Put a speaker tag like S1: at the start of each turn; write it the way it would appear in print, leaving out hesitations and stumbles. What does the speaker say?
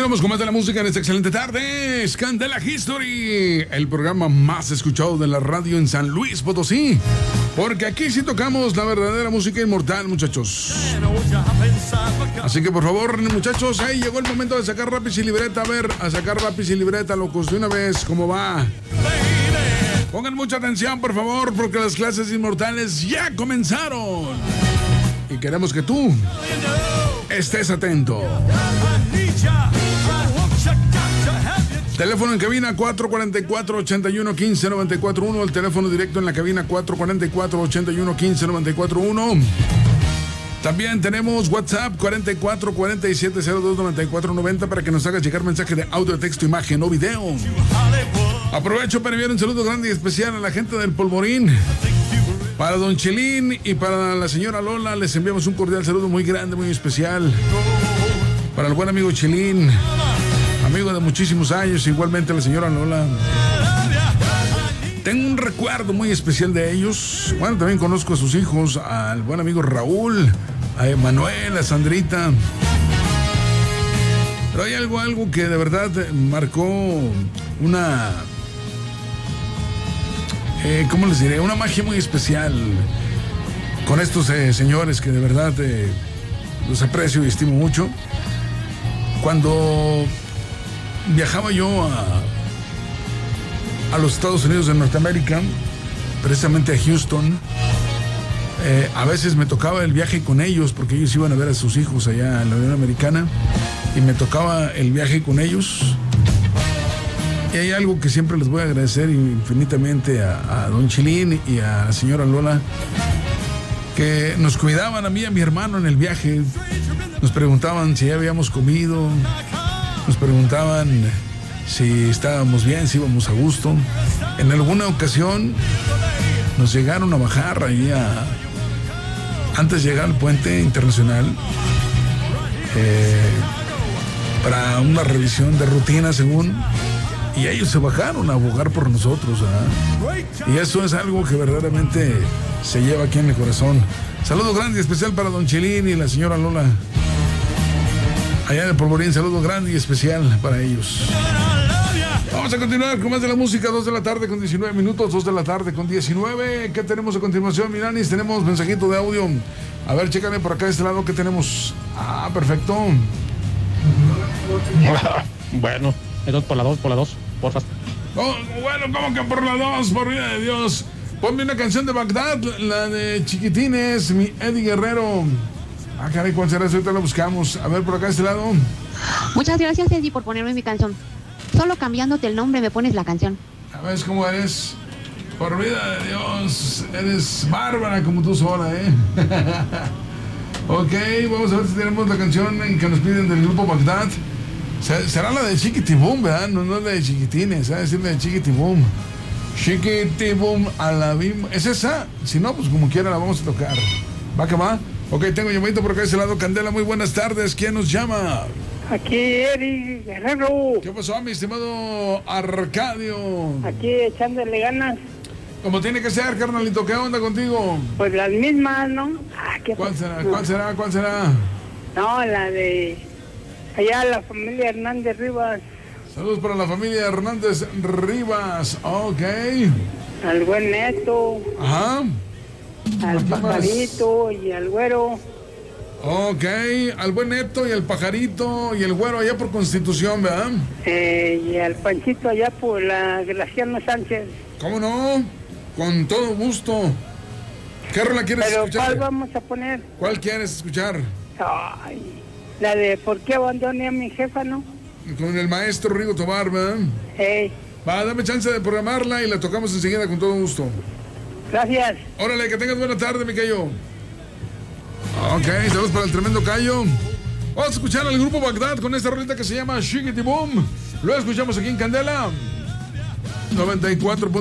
S1: Continuamos con más de la música en esta excelente tarde. Es Candela History, el programa más escuchado de la radio en San Luis Potosí. Porque aquí sí tocamos la verdadera música inmortal, muchachos. Así que por favor, muchachos, ahí llegó el momento de sacar lápiz y libreta. A ver, a sacar lápiz y libreta, locos, de una vez, ¿cómo va? Pongan mucha atención, por favor, porque las clases inmortales ya comenzaron. Y queremos que tú estés atento. Teléfono en cabina 444-81-15-94-1. El teléfono directo en la cabina 444-81-15-94-1. También tenemos WhatsApp 44-4702-9490 para que nos hagas llegar mensaje de audio, texto, imagen o video. Aprovecho para enviar un saludo grande y especial a la gente del Polvorín. Para don Chelín y para la señora Lola les enviamos un cordial saludo muy grande, muy especial. Para el buen amigo Chelín, amigo de muchísimos años, igualmente la señora Lola. Tengo un recuerdo muy especial de ellos. Bueno, también conozco a sus hijos, al buen amigo Raúl, a Emanuel, a Sandrita. Pero hay algo que de verdad marcó una... ¿cómo les diré? Una magia muy especial con estos señores que de verdad los aprecio y estimo mucho. Cuando viajaba yo a los Estados Unidos de Norteamérica, precisamente a Houston, a veces me tocaba el viaje con ellos porque ellos iban a ver a sus hijos allá en la Unión Americana y me tocaba el viaje con ellos. Y hay algo que siempre les voy a agradecer infinitamente a don Chilín y a la señora Lola, que nos cuidaban a mí y a mi hermano en el viaje. Nos preguntaban si ya habíamos comido, nos preguntaban si estábamos bien, si íbamos a gusto. En alguna ocasión nos llegaron a bajar ahí antes de llegar al puente internacional para una revisión de rutina según. Y ellos se bajaron a abogar por nosotros, Y eso es algo que verdaderamente se lleva aquí en mi corazón. Saludo grande y especial para don Chelín y la señora Lola. Allá en el Polvorín, saludo grande y especial para ellos. Vamos a continuar con más de la música. 2 de la tarde con 19 minutos, 2 de la tarde con 19. ¿Qué tenemos a continuación, Miranis? Tenemos mensajito de audio. A ver, chécame por acá de este lado, ¿qué tenemos? Ah, perfecto.
S2: Bueno. Entonces por la 2, porfa.
S1: Oh, bueno, ¿cómo que por la 2? Por vida de Dios. Ponme una canción de Bagdad, la de Chiquitines, mi Eddie Guerrero. Ah, caray, ¿cuál será? Ahorita la buscamos. A ver, por acá de este lado.
S3: Muchas gracias, Eddie, por ponerme mi canción. Solo cambiándote el nombre me pones la canción.
S1: ¿Sabes cómo eres? Por vida de Dios, eres bárbara como tú sola, Ok, vamos a ver si tenemos la canción que nos piden del grupo Bagdad. Será la de Chiquitibum, ¿verdad? No la de Chiquitines, ¿sabes? Es la de Chiquitibum. Chiquitibum a la bim. ¿Es esa? Si no, pues como quiera la vamos a tocar. ¿Va que va? Ok, tengo llamadito por acá de ese lado. Candela, muy buenas tardes. ¿Quién nos llama?
S4: Aquí Eddie Guerrero.
S1: ¿Qué pasó, mi estimado Arcadio?
S4: Aquí echándole ganas.
S1: Como tiene que ser, carnalito. ¿Qué onda contigo?
S4: Pues las mismas, ¿no?
S1: ¿Cuál será? ¿Cuál será?
S4: No, la de... allá la familia Hernández Rivas.
S1: Saludos para la familia Hernández Rivas. Ok.
S4: Al buen Neto.
S1: Ajá.
S4: Al pajarito y al güero.
S1: Ok. Al buen Neto y al pajarito y el güero allá por Constitución, ¿verdad?
S4: Y al Panchito allá por la Graciano Sánchez.
S1: ¿Cómo no? Con todo gusto. ¿Qué rola quieres escuchar?
S4: ¿Cuál vamos a poner?
S1: ¿Cuál quieres escuchar?
S4: Ay, la de ¿por qué abandoné a mi jefa, no?
S1: Con el maestro Rigo Tobar, ¿verdad? Va, dame chance de programarla y la tocamos enseguida con todo gusto.
S4: Gracias.
S1: Órale, que tengas buena tarde, mi Cayo. Ok, saludos para el tremendo Cayo. Vamos a escuchar al grupo Bagdad con esta rolita que se llama Chiquitibum. Lo escuchamos aquí en Candela 94.